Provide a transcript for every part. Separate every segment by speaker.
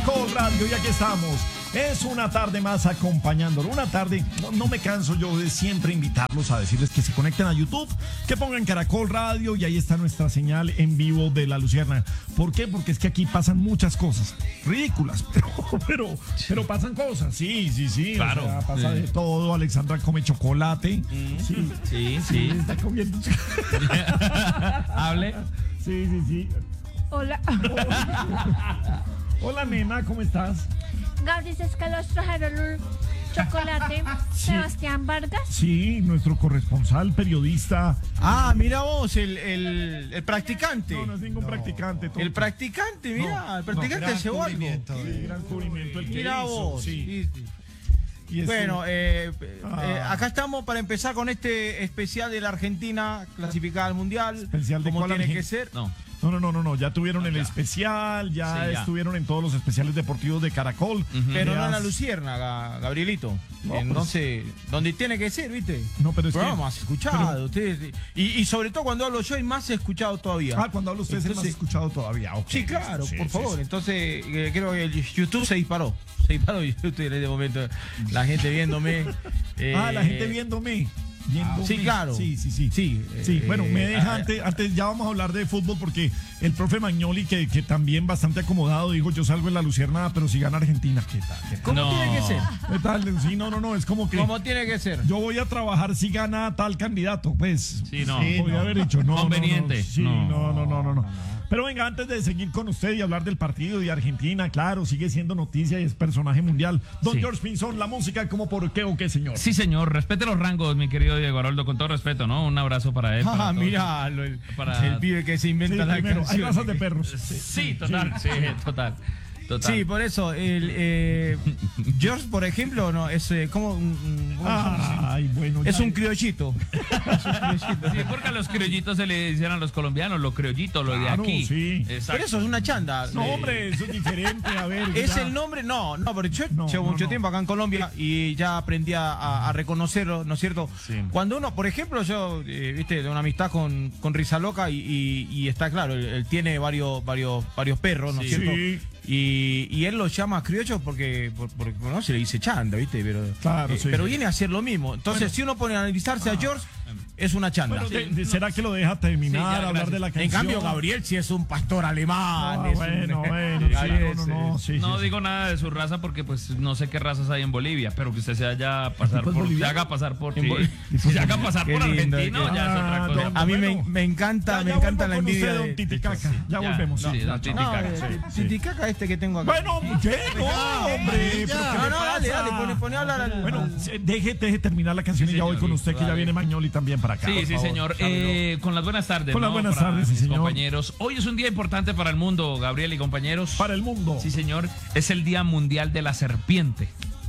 Speaker 1: Caracol Radio, y aquí estamos. Es una tarde más acompañándolo. Una tarde, no me canso yo de siempre invitarlos a decirles que se conecten a YouTube, que pongan Caracol Radio y ahí está nuestra señal en vivo de La Luciérnaga. ¿Por qué? Porque es que aquí pasan muchas cosas ridículas, pero pasan cosas. Sí.
Speaker 2: Claro.
Speaker 1: O sea, pasa de todo. Alexandra come chocolate.
Speaker 2: Sí.
Speaker 1: Está comiendo
Speaker 2: Hable.
Speaker 1: Sí.
Speaker 3: Hola.
Speaker 1: Hola, nena, ¿cómo estás?
Speaker 3: Gaby, dices que los trajeron un chocolate.
Speaker 1: Sí.
Speaker 3: Sebastián Vargas.
Speaker 1: Sí, nuestro corresponsal, periodista.
Speaker 4: Ah, mira vos, el practicante.
Speaker 1: No es ningún practicante. tonto.
Speaker 4: El practicante, mira,
Speaker 1: No,
Speaker 4: el practicante
Speaker 1: gran
Speaker 4: se llevó algo.
Speaker 1: Sí, gran cubrimiento el que
Speaker 4: Mira
Speaker 1: hizo,
Speaker 4: vos.
Speaker 1: sí. Y este-
Speaker 4: Bueno, acá estamos para empezar con este especial de la Argentina clasificada al Mundial.
Speaker 1: ¿Especial de
Speaker 4: como
Speaker 1: cuál
Speaker 4: tiene
Speaker 1: Argen-
Speaker 4: que ser.
Speaker 2: No.
Speaker 1: No, ya tuvieron el
Speaker 2: ya.
Speaker 1: especial, ya
Speaker 2: Sí, ya.
Speaker 1: estuvieron en todos los especiales deportivos de Caracol.
Speaker 4: Pero no en la
Speaker 1: Has-
Speaker 4: Luciérnaga, Gabrielito.
Speaker 1: No,
Speaker 4: Entonces, donde tiene que ser, ¿viste?
Speaker 1: No, pero es que-
Speaker 4: Programa más escuchado. Ustedes, y sobre todo cuando hablo yo, hay más escuchado todavía.
Speaker 1: Cuando habla usted es el más
Speaker 4: Entonces-
Speaker 1: escuchado todavía. Ok,
Speaker 4: Sí, claro,
Speaker 1: sí,
Speaker 4: por
Speaker 1: sí,
Speaker 4: favor.
Speaker 1: sí.
Speaker 4: Entonces, creo que el YouTube se disparó. YouTube en este momento. La gente viéndome.
Speaker 1: La gente viéndome.
Speaker 4: Sí, claro.
Speaker 1: Sí.
Speaker 4: Sí,
Speaker 1: Bueno, me deja antes ya vamos a hablar de fútbol porque el profe Magnoli, que también bastante acomodado, dijo, yo salgo en la Luciérnaga, pero si gana Argentina, ¿qué tal?
Speaker 4: ¿Cómo
Speaker 2: No.
Speaker 4: tiene que ser?
Speaker 1: ¿Qué tal? Sí, no, es como que
Speaker 4: ¿Cómo tiene que ser?
Speaker 1: yo voy a trabajar si gana tal candidato, pues.
Speaker 2: Sí, no.
Speaker 1: Podría haber dicho, no.
Speaker 2: Conveniente.
Speaker 1: Sí, no. Pero venga, antes de seguir con usted y hablar del partido de Argentina, claro, sigue siendo noticia y es personaje mundial. Don
Speaker 2: Sí.
Speaker 1: George Pinzón, la música, ¿cómo por qué o qué, señor?
Speaker 2: Sí, señor. Respete los rangos, mi querido Diego Haroldo, con todo respeto, ¿no? Un abrazo para él. para todos.
Speaker 4: Mira,
Speaker 2: Para-
Speaker 4: el pibe que se inventa
Speaker 1: Sí,
Speaker 4: la
Speaker 1: primero, hay
Speaker 4: canción.
Speaker 1: razas de perros.
Speaker 2: Sí, total. Sí, total.
Speaker 4: Sí, por eso, George, por ejemplo, no es como
Speaker 1: Ay, bueno.
Speaker 4: es
Speaker 1: ya-
Speaker 4: un criollito.
Speaker 2: Sí, porque a los criollitos se le dicen a los colombianos, los criollitos, los de
Speaker 1: Claro,
Speaker 2: aquí.
Speaker 1: sí.
Speaker 2: Exacto.
Speaker 4: Pero eso es una chanda.
Speaker 1: No, hombre, eso es diferente. A ver.
Speaker 4: Es
Speaker 1: ya.
Speaker 4: el nombre, no, pero yo
Speaker 1: No,
Speaker 4: llevo
Speaker 1: no,
Speaker 4: mucho
Speaker 1: no.
Speaker 4: tiempo acá en Colombia y ya aprendí a reconocerlo, ¿no es cierto?
Speaker 2: Sí.
Speaker 4: Cuando uno, por ejemplo, yo, viste, de una amistad con Risa Loca y está claro, él tiene varios perros, ¿no es
Speaker 2: Sí.
Speaker 4: cierto?
Speaker 1: Sí.
Speaker 4: Y él los llama criollos porque no se le dice chanda, ¿viste?
Speaker 1: Claro, sí.
Speaker 4: Pero viene a hacer lo mismo. Entonces, si uno pone a analizarse a George, es una chanda.
Speaker 1: Bueno, ¿será que lo deja terminar,
Speaker 2: Sí, ya,
Speaker 1: hablar
Speaker 2: gracias.
Speaker 1: de la canción?
Speaker 4: En cambio, Gabriel sí es un pastor alemán. es un-
Speaker 1: Bueno,
Speaker 4: Gabriel
Speaker 1: sí,
Speaker 4: es-
Speaker 1: no, sí.
Speaker 2: No digo nada de su raza porque pues no sé qué razas hay en Bolivia, pero que usted se haya pasar
Speaker 1: ¿Tipos
Speaker 2: por, se
Speaker 1: bolivianos?
Speaker 2: haga pasar por
Speaker 4: En
Speaker 2: sí.
Speaker 4: Bol-
Speaker 2: Se haga pasar
Speaker 4: Qué
Speaker 2: por
Speaker 4: lindo,
Speaker 2: argentino,
Speaker 4: qué-
Speaker 2: ya es otra cosa.
Speaker 1: don-
Speaker 4: A mí
Speaker 1: Bueno.
Speaker 4: me encanta,
Speaker 1: Ya
Speaker 4: me
Speaker 1: vuelvo
Speaker 4: encanta la
Speaker 1: con
Speaker 4: envidia.
Speaker 1: usted, don Titicaca. Ya volvemos.
Speaker 2: Sí, don Titicaca.
Speaker 4: Titicaca este que tengo acá.
Speaker 1: Bueno, ¿qué? No, hombre. ¿pero qué
Speaker 4: No,
Speaker 1: le
Speaker 4: dale,
Speaker 1: pasa?
Speaker 4: pone a hablar al.
Speaker 1: Bueno, deje terminar la canción y ya voy con usted, que ya viene Magnoli también para acá.
Speaker 2: Sí,
Speaker 1: por
Speaker 2: sí,
Speaker 1: favor.
Speaker 2: señor. Con las buenas tardes.
Speaker 1: Con las
Speaker 2: ¿no?
Speaker 1: buenas
Speaker 2: Para
Speaker 1: tardes, sí,
Speaker 2: mis
Speaker 1: señor.
Speaker 2: compañeros. Hoy es un día importante para el mundo, Gabriel y compañeros.
Speaker 1: Para el mundo.
Speaker 2: Sí, señor. Es el Día Mundial de la Serpiente.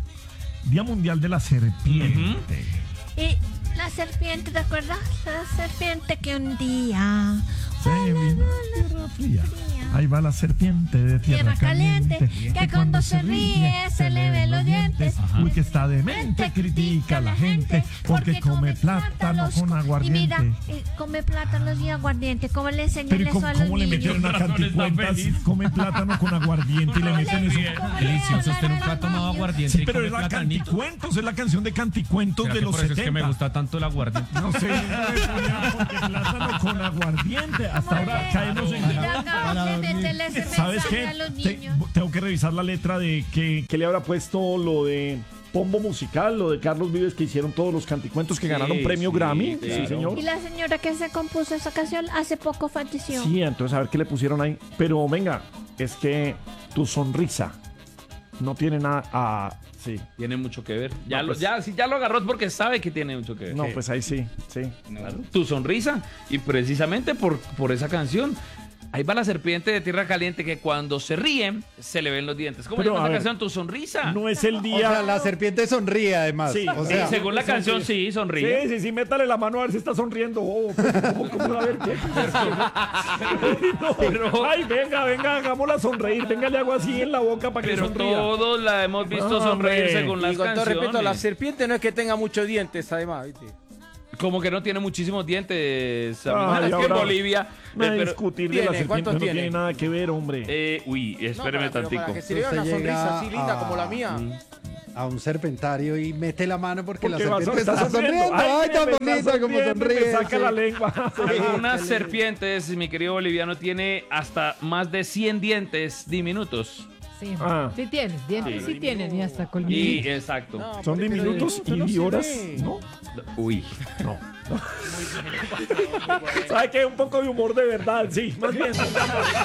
Speaker 1: Día Mundial de la Serpiente.
Speaker 3: Y la serpiente, ¿te acuerdas? La serpiente que un día.
Speaker 1: Se viene tierra fría. Ahí va la serpiente de tierra caliente,
Speaker 3: que cuando se ríe se le ven los dientes.
Speaker 1: Uy, que está demente, critica a la gente porque come plátano con
Speaker 3: Y
Speaker 1: aguardiente.
Speaker 3: mira, come plátanos y aguardiente. ¿Cómo le enseñan
Speaker 1: Pero ¿y
Speaker 3: eso a los
Speaker 1: cómo le
Speaker 3: niños?
Speaker 1: metieron a canticuentas? Come plátano con aguardiente y le meten eso.
Speaker 3: ¿Cómo le
Speaker 5: Delicioso, usted
Speaker 3: hablan a
Speaker 5: nunca ha
Speaker 3: los
Speaker 5: tomado
Speaker 3: niños?
Speaker 5: aguardiente
Speaker 1: Sí,
Speaker 5: y
Speaker 1: pero
Speaker 5: come
Speaker 1: es la
Speaker 5: platanito.
Speaker 1: canticuentos, es la canción de canticuentos
Speaker 5: ¿Será
Speaker 1: de
Speaker 5: que
Speaker 1: los
Speaker 5: por eso
Speaker 1: 70.
Speaker 5: es que me gusta tanto el aguardiente?
Speaker 1: No sé, porque plátano con aguardiente. Hasta
Speaker 3: ¿Cómo
Speaker 1: ahora
Speaker 3: le-
Speaker 1: caemos en...
Speaker 3: Mira, Gabriel, métele ese
Speaker 1: ¿Sabes
Speaker 3: mensaje
Speaker 1: qué?
Speaker 3: a los niños.
Speaker 1: Tengo que revisar la letra de que le habrá puesto lo de Pombo Musical, lo de Carlos Vives, que hicieron todos los canticuentos que ganaron premio Grammy. Sí,
Speaker 2: claro.
Speaker 1: señor.
Speaker 3: Y la señora que se compuso esa canción hace poco falleció.
Speaker 1: Sí, entonces a ver qué le pusieron ahí. Pero venga, es que tu sonrisa no tiene nada. Sí.
Speaker 2: Tiene mucho que ver.
Speaker 1: No, pues-
Speaker 2: Si ya lo agarró es porque sabe que tiene mucho que ver.
Speaker 1: No, pues ahí sí.
Speaker 2: Claro. Tu sonrisa. Y precisamente por esa canción. Ahí va la serpiente de tierra caliente que cuando se ríe se le ven los dientes. ¿Cómo se
Speaker 1: Pero,
Speaker 2: llama
Speaker 1: a
Speaker 2: esa
Speaker 1: ver,
Speaker 2: canción? Tu sonrisa.
Speaker 1: No es el
Speaker 6: O
Speaker 1: día.
Speaker 6: sea, la serpiente sonríe además.
Speaker 1: Sí,
Speaker 6: o
Speaker 2: Sí,
Speaker 6: sea,
Speaker 2: según la canción, sí, sonríe.
Speaker 1: Sí, métale la mano a ver si está sonriendo. ¿Cómo a ver qué? No, pero, ay, venga, hagámosla sonreír. Venga, le hago así en la boca para que
Speaker 2: Pero
Speaker 1: sonría.
Speaker 2: todos la hemos visto
Speaker 1: No,
Speaker 2: sonreír
Speaker 1: hombre.
Speaker 2: según las
Speaker 4: Y con todo
Speaker 2: canciones.
Speaker 4: respeto, la serpiente no es que tenga muchos dientes, además, ¿viste?
Speaker 2: Como que no tiene muchísimos dientes. Es que en
Speaker 1: ahora
Speaker 2: Bolivia.
Speaker 1: No
Speaker 2: pero-
Speaker 1: discutir de
Speaker 4: ¿tiene?
Speaker 1: la serpiente
Speaker 4: ¿Cuántos
Speaker 1: no
Speaker 4: tiene?
Speaker 1: tiene nada que ver, hombre.
Speaker 2: Espéreme
Speaker 4: pero
Speaker 2: tantico.
Speaker 4: para que se le vea una
Speaker 6: Usted llega
Speaker 4: sonrisa así linda
Speaker 6: a-
Speaker 4: como la mía.
Speaker 6: A un serpentario y mete la mano porque la
Speaker 1: ¿Qué vas a
Speaker 6: serpiente
Speaker 1: estar
Speaker 6: está sonriendo. Ay,
Speaker 1: mire,
Speaker 6: tan
Speaker 1: me está
Speaker 6: bonita como
Speaker 1: sonriendo,
Speaker 6: sonríe.
Speaker 1: me saca
Speaker 6: sí.
Speaker 1: la lengua.
Speaker 2: Algunas serpientes, mi querido boliviano, tiene hasta más de 100 dientes diminutos.
Speaker 5: Sí,
Speaker 1: Ah.
Speaker 5: sí tienes, dientes sí tienen y hasta
Speaker 2: Y
Speaker 5: colmillos.
Speaker 2: exacto.
Speaker 4: No,
Speaker 1: Son
Speaker 4: pero
Speaker 1: diminutos
Speaker 4: usted no
Speaker 1: y
Speaker 4: se
Speaker 1: horas,
Speaker 4: ve.
Speaker 1: ¿no?
Speaker 2: Uy.
Speaker 1: ¿Sabe qué? Un poco de humor de verdad, sí. Más bien.